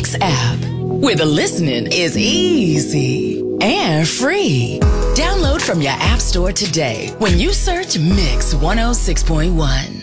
Mix app, where the listening is easy and free. Download from your app store today when you search Mix 106.1.